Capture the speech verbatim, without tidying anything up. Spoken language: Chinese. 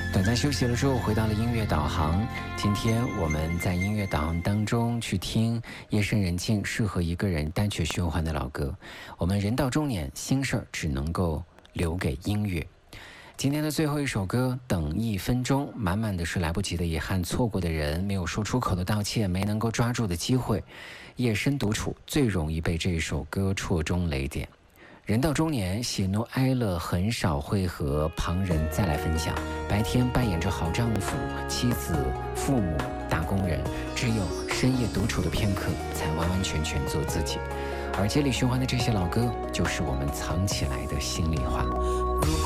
短暂休息了之后，回到了音乐导航。今天我们在音乐导航当中去听夜深人静适合一个人单曲循环的老歌。我们人到中年，心事儿只能够留给音乐。今天的最后一首歌，等一分钟，满满的是来不及的遗憾，错过的人，没有说出口的道歉，没能够抓住的机会。夜深独处最容易被这首歌戳中雷点。人到中年，喜怒哀乐很少会和旁人再来分享。白天扮演着好丈夫、妻子、父母、打工人，只有深夜独处的片刻，才完完全全做自己。耳机里循环的这些老歌，就是我们藏起来的心里话。 如果